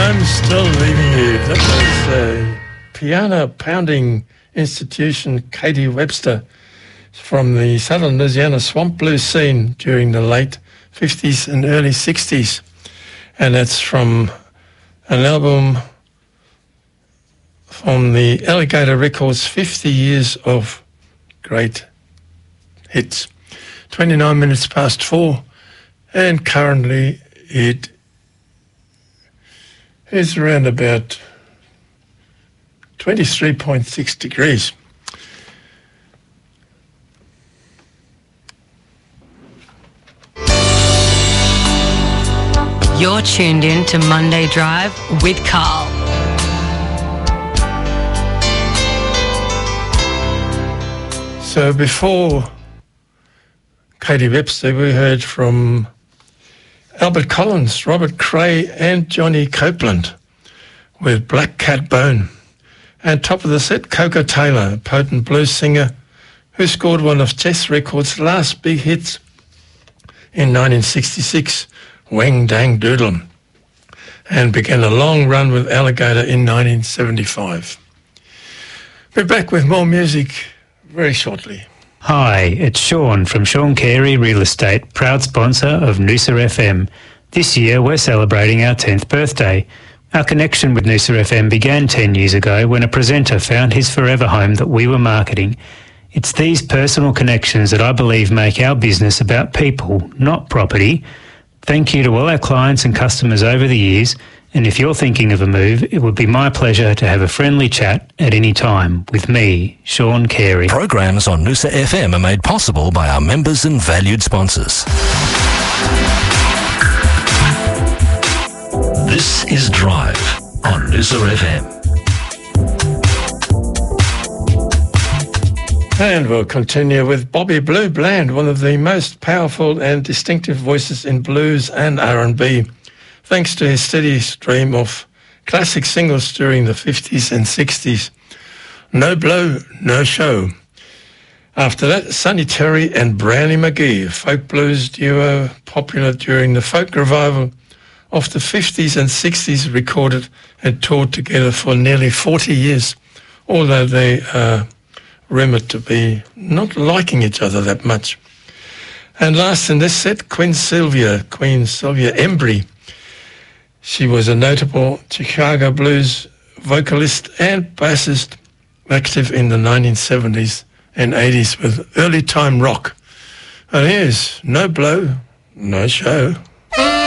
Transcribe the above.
I'm still leaving you. That was a piano-pounding institution, Katie Webster, from the Southern Louisiana swamp blues scene during the late 50s and early 60s. And that's from an album from the Alligator Records, 50 Years of Great Hits. 29 minutes past 4, and currently it is around about 23.6 degrees. You're tuned in to Monday Drive with Carl. So before Katie Webster, we heard from Albert Collins, Robert Cray and Johnny Copeland with Black Cat Bone. And top of the set, Coco Taylor, a potent blues singer who scored one of Chess Records' last big hits in 1966, Wang Dang Doodle, and began a long run with Alligator in 1975. We're back with more music very shortly. Hi, it's Sean from Sean Carey Real Estate, proud sponsor of Noosa FM. This year we're celebrating our 10th birthday. Our connection with Noosa FM began 10 years ago when a presenter found his forever home that we were marketing. It's these personal connections that I believe make our business about people, not property. Thank you to all our clients and customers over the years, and if you're thinking of a move, it would be my pleasure to have a friendly chat at any time with me, Sean Carey. Programs on Noosa FM are made possible by our members and valued sponsors. This is Drive on Noosa FM. And we'll continue with Bobby Blue Bland, one of the most powerful and distinctive voices in blues and R&B, thanks to his steady stream of classic singles during the 50s and 60s. No Blow, No Show. After that, Sonny Terry and Brownie McGee, a folk blues duo popular during the folk revival of the 50s and 60s, recorded and toured together for nearly 40 years, although they are rumoured to be not liking each other that much. And last in this set, Queen Sylvia Embry. She was a notable Chicago blues vocalist and bassist, active in the 1970s and 80s with early time rock. And here's No Blow, No Show.